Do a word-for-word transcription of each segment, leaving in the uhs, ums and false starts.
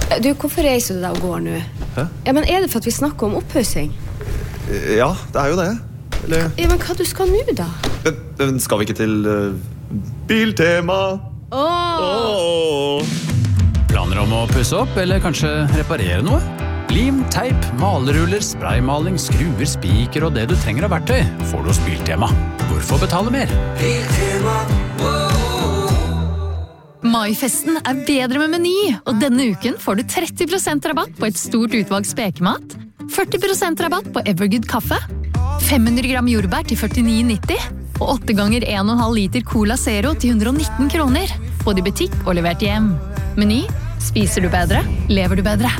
Du, hvorfor reiser du deg og går nå? Hæ? Ja, men er det for at vi snakker om opphøsing? Ja, det er jo det. Eller... Ja, men hva du skal nå da? Men, men skal vi ikke til uh, Biltema? Åh! Åh! Planer om å pusse opp, eller kanskje reparere noe? Lim, teip, maleruller, spraymaling, skruer, spiker og det du trenger av verktøy får du hos Biltema. Hvorfor betale mer? Biltema, Maifesten er bedre med Meny, og denne uken får du tretti prosent rabatt på et stort utvalg spekemat, førti prosent rabatt på Evergood kaffe, fem hundre gram jordbær til førtini nitti, og åtte ganger en komma fem liter Cola Zero til hundre og nitten kroner, både i butikk og levert hjem. Meny, spiser du bedre, lever du bedre.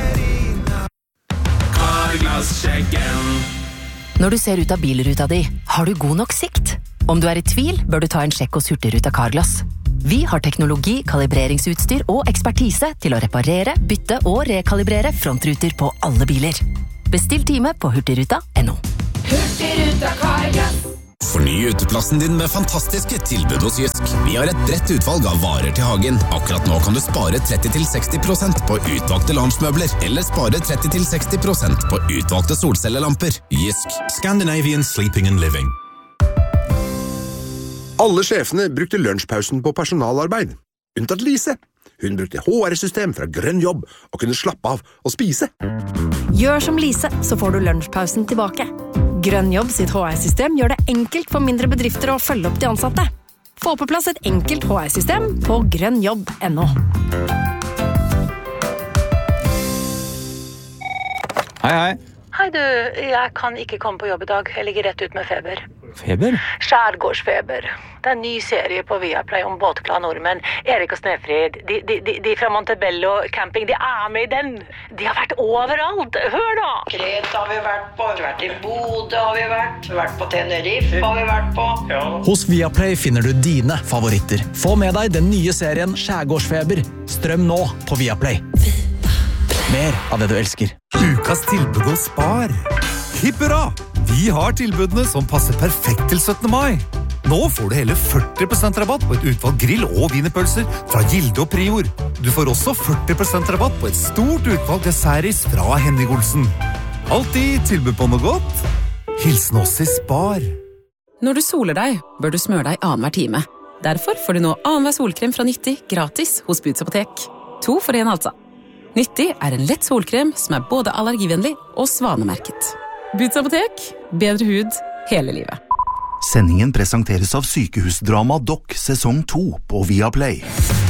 Når du ser ut av bilruta di, har du god nok sikt? Om du er i tvil, bør du ta en sjekk hos Hurtigruten Carglass. Vi har teknologi, kalibreringsutstyr og ekspertise til å reparere, bytte og rekalibrere frontruter på alle biler. Bestill time på hurtigruta punktum no. Hurtigruta Carglass. Forny uteplassen din med fantastiske tilbud hos Jysk. Vi har et bredt utvalg av varer til hagen. Akkurat nå kan du spare tretti til seksti prosent på utvalgte loungemøbler, eller spare tretti til seksti prosent på utvalgte solcellelamper. Jysk. Scandinavian Sleeping and Living. Alle sjefene brukte lunsjpausen på personalarbeid. Unntatt Lise. Hun brukte H R-system fra Grønn Jobb og kunne slappe av og spise. Gjør som Lise, så får du lunsjpausen tilbake. Grønn Jobb sitt H R-system gjør det enkelt for mindre bedrifter å følge opp de ansatte. Få på plass et enkelt H R-system på grønnjobb punktum no. Hei, hei. Hei du, jeg kan ikke komme på jobb i dag. Jeg ligger rett ut med feber. Feber? Skjærgårdsfeber. Det er en ny serie på Viaplay om båtglade nordmenn. Erik og Snefrid, de, de, de, de fra Montebello camping, de er med i den. De har vært overalt. Hør da! Kreta har vi vært på, vi har vært i Bodø har vi vært, vi har vært på Tenerife har vi vært på. Ja. Hos Viaplay finner du dine favoritter. Få med deg den nye serien Skjærgårdsfeber. Strøm nå på Viaplay. Mer av det du elsker. Ukas tilbud hos Spar. Hipp hurra! Vi har tilbudene som passer perfekt til syttende mai. Nå får du hele førti prosent rabatt på et utvalg grill- og wienerpølser fra Gilde og Prior. Du får også førti prosent rabatt på et stort utvalg dessertis fra Henning Olsen. Alltid tilbud på noe godt. Hilsen oss i Spar. Når du soler deg, bør du smøre deg annenhver time. Derfor får du nå annenhver solkrem fra Nyttig gratis hos Boots Apotek. To for en altså. Nyttig er en lett solkrem som er både allergivennlig og svanemerket. Boots Apotek, bedre hud hele livet. Sendingen presenteres av Sykehusdrama Doc sesong to på Viaplay.